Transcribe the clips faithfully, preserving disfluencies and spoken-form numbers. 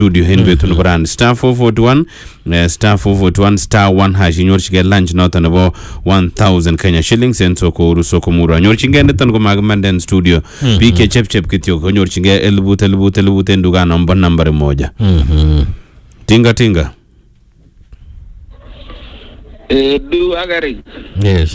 studio hin betun brand star four forty-one uh, star four forty-one star one hash nyorchige lunch not anabo one thousand Kenya shillings en soko ru soko mura nyorchige netan ko magmanden studio pike chep chep kityo ko nyorchige elbu elbu elbu tenduga number number moja Mhm. tinga tinga eh du agari Yes.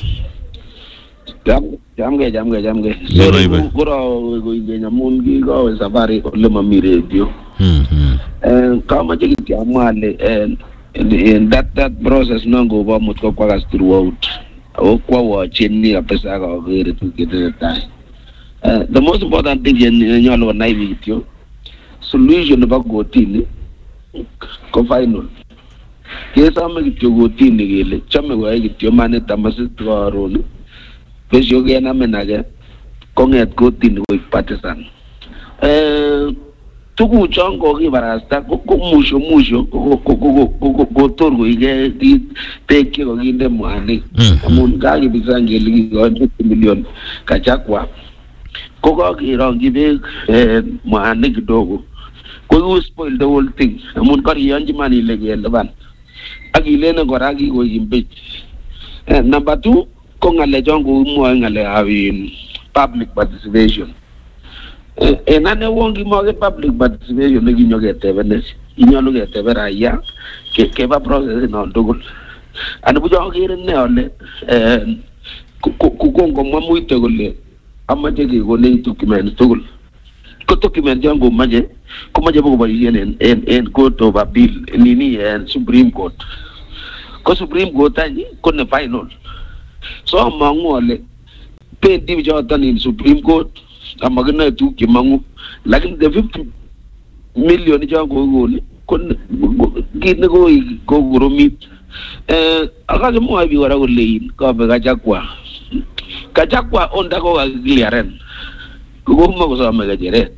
jam jam ge jam ge jam ge Yeah, right, so right. goro go ingenya mungi go safari ole mami radio Mhm. eh kama chiki jamale and in that that process nongo ba mutko kwa throughout o kwa wa chini apesa ga gere tu kete tai eh the most important thing in nyalo na video solution ba go tini ko final kesa me kityo go tini gele chame go ai kityo mane tamasi twaroni pesyo ge na menage konget go tini go partisan eh tuku chongo ki barasta ko musho musho ko ko ko ko torgo ige di peke ko ginde mwani amun gagi bisange ligi go million kachakwa ko ko ki rongi be mwani kidogo ko you spoil the whole thing amun kari yanji mani lege leban agile na goragi go imbe number two ko ngale jongo mo ngale awin public participation e nane wongi moge public participation ne ginyo gete benes inyalo gete beraya ke ke ba process no dogol anu bu jo gire ne ole eh ku ku gongo mo muito golle amaje ge go ne document dogol ko document jango maje ko maje bo ba yenen en en court of appeal ni ni en supreme court ko supreme court ani ko ne final so mangole pe di jo tan in supreme court amagana tu kimangu lakini the fifty million jango go ni kon gine go go gurumit eh akaje mo abi wara go lein ko be gajakwa gajakwa onda ko gliaren go mo ko sama gajere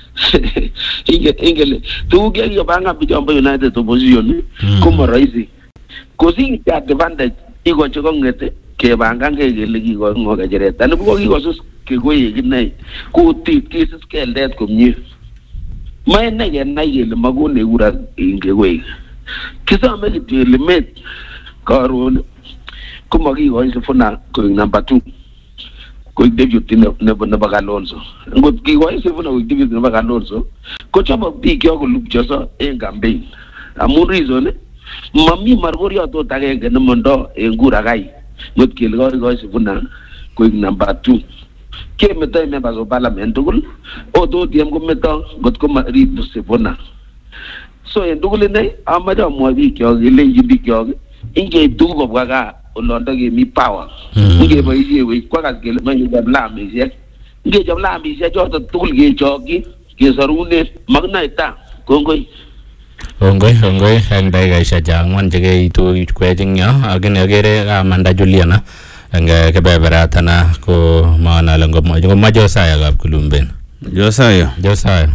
inge ingele tu ge yo banga bi jombo united opposition ko mo raisi ko sing ta advantage igo chiko ngete ke banga ngege legi go ngo gajere tan ko gi go sus ke go yigine ko ti ti skel det ko nyi mai na ge na ye le magone ura inge go kisa me ti limit karun ko magi go se funa ko number two ko debut ne ne ne bagalonso ngot ki go se funa ko debut ne bagalonso ko chaba bi ke ko lup joso e gambe amun reason mami margoria to tage ge ne mondo e ngura gai ngot ki go go se funa ko number two ke meta me bazo parliament dugul o do diem ko meta got ko mari to se bona so en dugul ne amada mo bi kyo lenji bi kyo inge dugo bwaga olondo ge mi power inge ba ije we kwa ka ge ma yu da la mi je inge jam la mi je jo to dugul ge jogi ge sarune magna ita kongoi Ongoi, ongoi, ang day guys sa jangwan jage itu kwejing nyo, agin agere Amanda Juliana, ang kebeberatan na ko mana lang ko mo, yung ma Josaya gab kulumben. Josaya Josaya.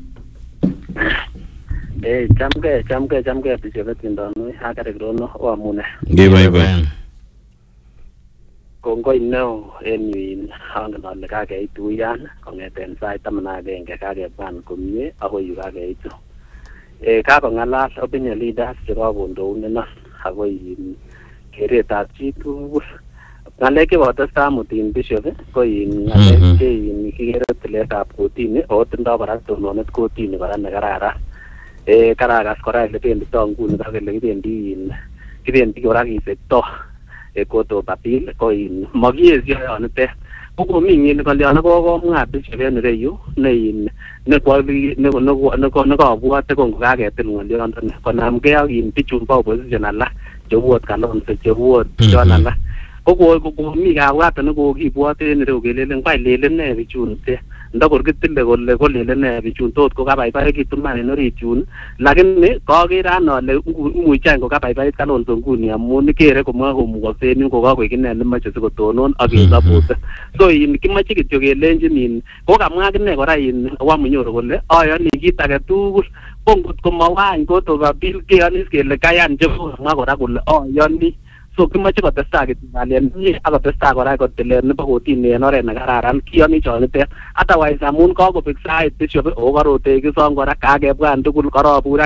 Eh, jamke, jamke, jamke bisebe tindano, hakare grono wa mune. ge bye bye Kongoi no enwin hangan ole kage itu yan, kongeten sai tamana genge kage ban kumye, ako yu kage itu. Eh kako ngala opinion leaders chebo bondo nena ako yin keretab chi tugul ngalek chebo testai mutin bishop ko yin ngalek che yin kikere tiletab kotini o tindo barak tononet kotini kora ne kararan eh karakas kora ile bendito nguni kakele kibendi yin kibendi kora kisekto e koto papil ko yin makiyesyo yonite ko mi ngin kalyan ko ko nga bishop en reyu ne yin ne ko ne ko ne ko ne ko buat ko kagetil ngolion konam ke ak in pichun pa opposition ala chewot kalon se chewot jon ala ko ko ko mi kawat ne ko kibwate en reyu kelelen kwai lelen ne pichun te ndakor kitile kole ko lelen ne pichun tot ko kabaibai kituman en orit yun lakini kaker an ale umuchan ko kabaibai kalon nguni amun kere komwa komukoksen yun ko kakoik ine nemoche sikotonon ak kesapote so in kimache kityo kelenjin in ko kamwa akine kora in Wamunyoro kole ayoni kit age tugul ko ngot ko mawany koto kabil keyonis kele kayan chebo kamwa kora kole ayoni so kimache kotestai kityo kalyet nemie ak kotestai kora kotilet nebo kotini en oret nekararan kiyoni chonitet otherwise amun kakobek sait bishop ako karotei kisong kora kakebwan tugul karabur